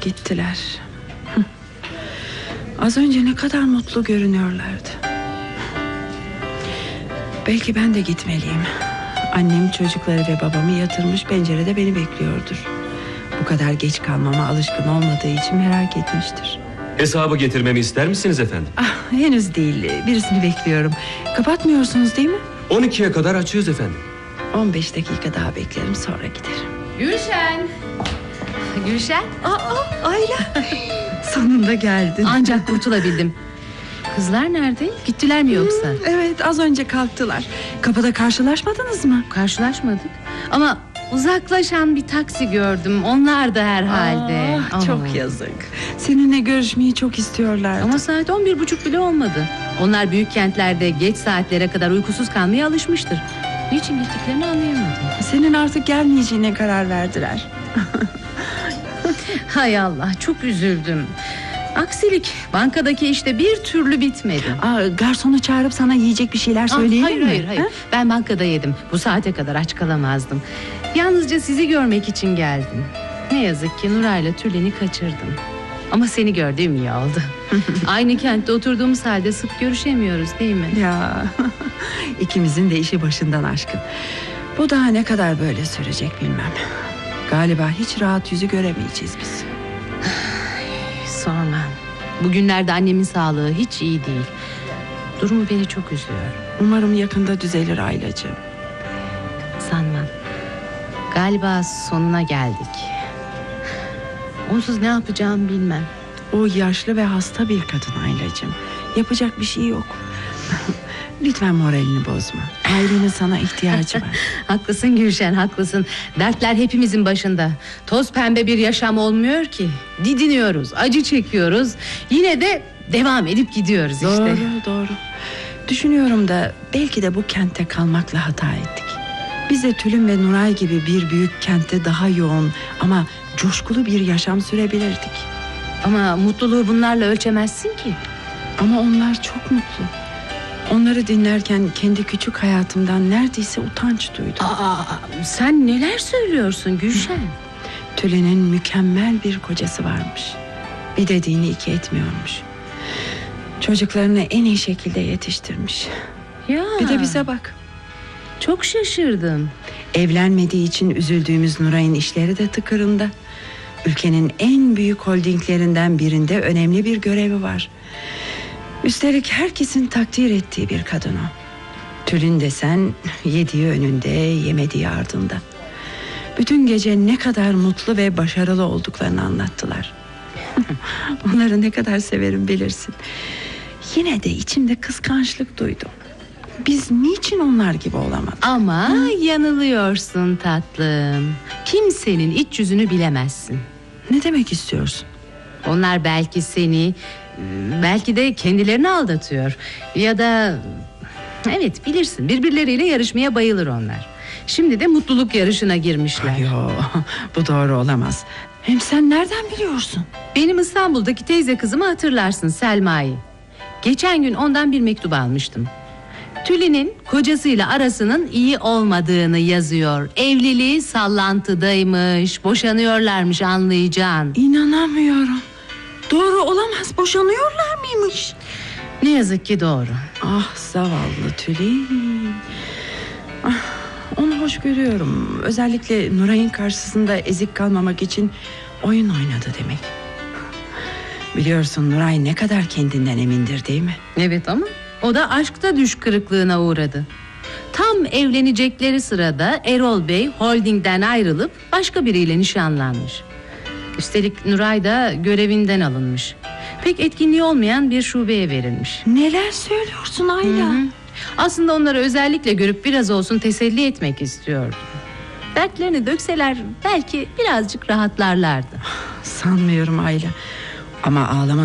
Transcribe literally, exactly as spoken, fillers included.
gittiler. Az önce ne kadar mutlu görünüyorlardı. Belki ben de gitmeliyim. Annem çocukları ve babamı yatırmış, pencerede beni bekliyordur. Bu kadar geç kalmama alışkın olmadığı için merak etmiştir. Hesabı getirmemi ister misiniz efendim? Ah, henüz değil, birisini bekliyorum. Kapatmıyorsunuz değil mi? on ikiye kadar açığız efendim. on beş dakika daha beklerim, sonra giderim. Gülşen. Gülşen. Aa, Ayla. Sonunda geldin. Ancak kurtulabildim. Kızlar nerede? Gittiler mi yoksa? Hmm, evet, az önce kalktılar. Kapıda karşılaşmadınız mı? Karşılaşmadık. Ama uzaklaşan bir taksi gördüm. Onlar da herhalde. Ah, çok Aa. yazık. Seninle görüşmeyi çok istiyorlardı. Ama saat on bir buçuk bile olmadı. Onlar büyük kentlerde geç saatlere kadar uykusuz kalmaya alışmıştır. Niçin gittiklerini anlayamadım. Senin artık gelmeyeceğine karar verdiler. Hay Allah, çok üzüldüm. Aksilik, bankadaki işte bir türlü bitmedi. Aa, garsonu çağırıp sana yiyecek bir şeyler söyleyelim Aa, hayır, mi? Hayır hayır Ha? Ben bankada yedim. Bu saate kadar aç kalamazdım. Yalnızca sizi görmek için geldim. Ne yazık ki Nuray'la Tülin'i kaçırdım. Ama seni gördüğüm iyi oldu. Aynı kentte oturduğumuz halde sık görüşemiyoruz değil mi? Ya ikimizin de işi başından aşkın. Bu daha ne kadar böyle sürecek bilmem. Galiba hiç rahat yüzü göremeyeceğiz biz. Sorma. Bugünlerde annemin sağlığı hiç iyi değil. Durumu beni çok üzüyor. Umarım yakında düzelir Aylacığım. Sanmam. Galiba sonuna geldik. Onsuz ne yapacağımı bilmem. O yaşlı ve hasta bir kadın Aylacığım. Yapacak bir şey yok. Lütfen moralini bozma. Ailenin sana ihtiyacı var. Haklısın Gülşen, haklısın. Dertler hepimizin başında. Toz pembe bir yaşam olmuyor ki. Didiniyoruz, acı çekiyoruz. Yine de devam edip gidiyoruz işte. Doğru, doğru. Düşünüyorum da belki de bu kentte kalmakla hata ettik. Biz de Tülin ve Nuray gibi bir büyük kentte daha yoğun ama coşkulu bir yaşam sürebilirdik. Ama mutluluğu bunlarla ölçemezsin ki. Ama onlar çok mutlu. Onları dinlerken kendi küçük hayatımdan neredeyse utanç duydum. Aa, sen neler söylüyorsun Gülşen? Tülin'in mükemmel bir kocası varmış. Bir dediğini iki etmiyormuş. Çocuklarını en iyi şekilde yetiştirmiş. Ya. Bir de bize bak. Çok şaşırdım. Evlenmediği için üzüldüğümüz Nuray'ın işleri de tıkırında. Ülkenin en büyük holdinglerinden birinde önemli bir görevi var. Üstelik herkesin takdir ettiği bir kadın o. Tülin desen yediği önünde, yemediği ardında. Bütün gece ne kadar mutlu ve başarılı olduklarını anlattılar. Onları ne kadar severim bilirsin. Yine de içimde kıskançlık duydum. Biz niçin onlar gibi olamadık? Ama Hı? yanılıyorsun tatlım. Kimsenin iç yüzünü bilemezsin. Ne demek istiyorsun? Onlar belki seni, belki de kendilerini aldatıyor. Ya da evet, bilirsin, birbirleriyle yarışmaya bayılır onlar. Şimdi de mutluluk yarışına girmişler. Yo, bu doğru olamaz. Hem sen nereden biliyorsun? Benim İstanbul'daki teyze kızımı hatırlarsın, Selma'yı. Geçen gün ondan bir mektup almıştım. Tülin'in kocasıyla arasının iyi olmadığını yazıyor. Evliliği sallantıdaymış, boşanıyorlarmış, anlayacağın. İnanamıyorum. Doğru olamaz, boşanıyorlar mıymış? Ne yazık ki doğru. Ah zavallı Tülin. Ah, onu hoş görüyorum. Özellikle Nuray'ın karşısında ezik kalmamak için oyun oynadı demek. Biliyorsun Nuray ne kadar kendinden emindir değil mi? Evet, ama o da aşkta düş kırıklığına uğradı. Tam evlenecekleri sırada Erol Bey holdingden ayrılıp başka biriyle nişanlanmış. Üstelik Nuray da görevinden alınmış. Pek etkinliği olmayan bir şubeye verilmiş. Neler söylüyorsun Ayla? Hı hı. Aslında onları özellikle görüp biraz olsun teselli etmek istiyordum. Dertlerini dökseler belki birazcık rahatlarlardı. Sanmıyorum Ayla. Ama ağlama